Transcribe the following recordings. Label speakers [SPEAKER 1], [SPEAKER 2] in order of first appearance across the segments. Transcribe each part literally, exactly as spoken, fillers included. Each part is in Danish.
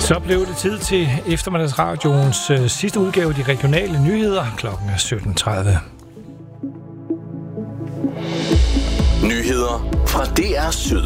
[SPEAKER 1] Så blev det tid til eftermiddagsradioens øh, sidste udgave, de regionale nyheder. Klokken er sytten tredive.
[SPEAKER 2] Nyheder fra D R Syd.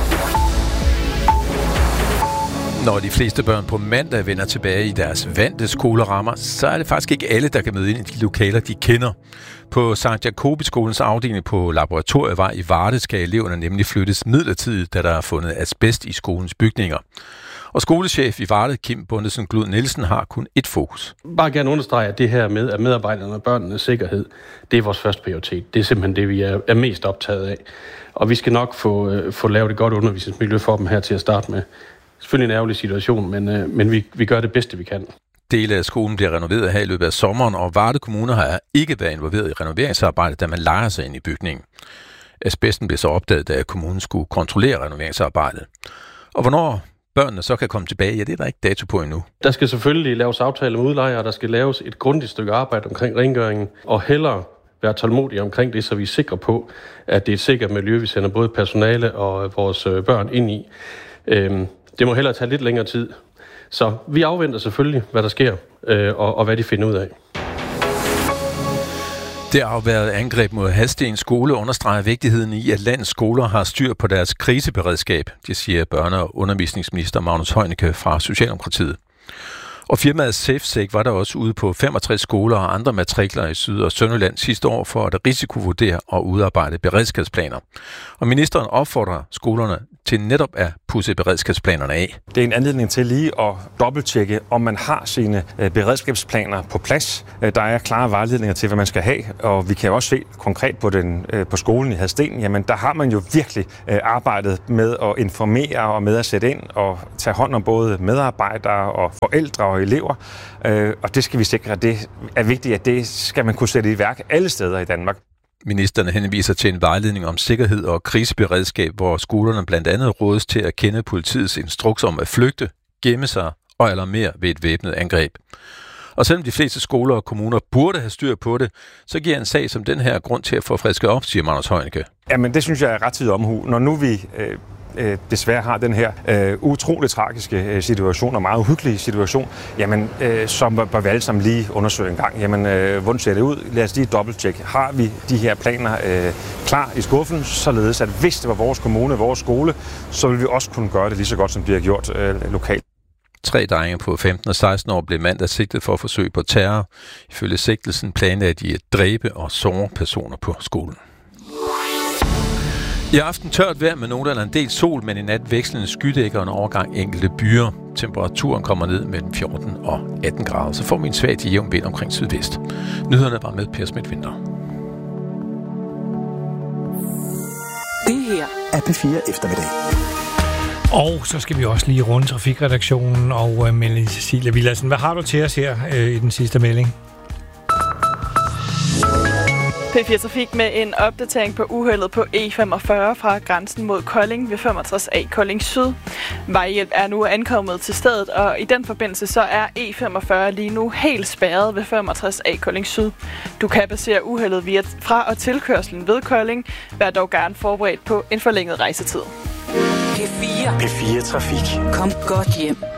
[SPEAKER 3] Når de fleste børn på mandag vender tilbage i deres vante skolerammer, så er det faktisk ikke alle, der kan møde ind i de lokaler, de kender. På Sankt Jacobi-skolens afdeling på Laboratorievej i Varde skal eleverne nemlig flyttes midlertidigt, da der er fundet asbest i skolens bygninger. Og skolechef i Varde, Kim Bundesen Glud Nielsen, har kun ét fokus.
[SPEAKER 4] Bare gerne understrege, at det her med, at medarbejderne og børnenes sikkerhed, det er vores første prioritet. Det er simpelthen det, vi er, er mest optaget af. Og vi skal nok få, øh, få lavet et godt undervisningsmiljø for dem her til at starte med. Selvfølgelig en ærgerlig situation, men, øh, men vi, vi gør det bedste, vi kan.
[SPEAKER 3] Dele af skolen bliver renoveret her i løbet af sommeren, og Varde Kommune har ikke været involveret i renoveringsarbejdet, da man lejer sig ind i bygningen. Asbesten blev så opdaget, da kommunen skulle kontrollere renoveringsarbejdet. Og hvornår børnene så kan komme tilbage, ja, det er der ikke dato på endnu.
[SPEAKER 4] Der skal selvfølgelig laves aftaler med udlejere, der skal laves et grundigt stykke arbejde omkring rengøringen, og hellere være tålmodige omkring det, så vi er sikre på, at det er et sikkert miljø, vi sender både personale og vores børn ind i. Øhm, det må hellere tage lidt længere tid. Så vi afventer selvfølgelig, hvad der sker, øh, og, og hvad de finder ud af.
[SPEAKER 3] Det afværede angreb mod Hadsten skole understreger vigtigheden i, at landets skoler har styr på deres kriseberedskab, det siger børne- og undervisningsminister Magnus Heunicke fra Socialdemokratiet. Og firmaet SafeSec var der også ude på femogtres skoler og andre matrikler i Syd- og Sønderjylland sidste år for at risikovurdere og udarbejde beredskabsplaner. Og ministeren opfordrer skolerne til netop at pudse beredskabsplanerne af.
[SPEAKER 5] Det er en anledning til lige at dobbelttjekke, om man har sine beredskabsplaner på plads. Der er klare vejledninger til, hvad man skal have, og vi kan også se konkret på, den, på skolen i Hadsten, jamen der har man jo virkelig arbejdet med at informere og med at sætte ind og tage hånd om både medarbejdere og forældre og elever. Og det skal vi sikre, at det er vigtigt, at det skal man kunne sætte i værk alle steder i Danmark.
[SPEAKER 3] Ministerne henviser til en vejledning om sikkerhed og kriseberedskab, hvor skolerne blandt andet rådes til at kende politiets instruks om at flygte, gemme sig og alarmere ved et væbnet angreb. Og selvom de fleste skoler og kommuner burde have styr på det, så giver en sag som den her grund til at få frisket op, siger Magnus Heunicke.
[SPEAKER 5] Jamen det synes jeg er rettidig omhu. Når nu vi øh, øh, desværre har den her øh, utrolig tragiske øh, situation og meget uhyggelig situation, jamen øh, så bør vi alle sammen lige undersøge en gang. Jamen øh, hvordan ser det ud? Lad os lige dobbelttjekke. Har vi de her planer øh, klar i skuffen, således at hvis det var vores kommune, vores skole, så vil vi også kunne gøre det lige så godt, som det har gjort øh, lokalt.
[SPEAKER 3] Tre drenge på femten og seksten år blev mandag sigtet for forsøg på terror. Ifølge sigtelsen planlagde de at dræbe og såre personer på skolen. I aften tørt vejr med nogen eller en del sol, men i nat vekslende skydækker og en overgang enkelte byer. Temperaturen kommer ned mellem fjorten og atten grader, så får vi en svag til jævn vind omkring sydvest. Nyhederne var med Per Smidt Vinter.
[SPEAKER 2] Det her er P fire Eftermiddag.
[SPEAKER 1] Og så skal vi også lige runde trafikredaktionen og uh, Melanie Cecilia Villadsen. Hvad har du til os her uh, i den sidste melding?
[SPEAKER 6] P fire Trafik med en opdatering på uheldet på E femogfyrre fra grænsen mod Kolding ved femogtres A Kolding Syd. Vejhjælp er nu ankommet til stedet, og i den forbindelse så er E femogfyrre lige nu helt spærret ved femogtres A Kolding Syd. Du kan basere uheldet via fra- og tilkørslen ved Kolding, vær dog gerne forberedt på en forlænget rejsetid.
[SPEAKER 2] P fire. P fire Trafik. Kom godt hjem.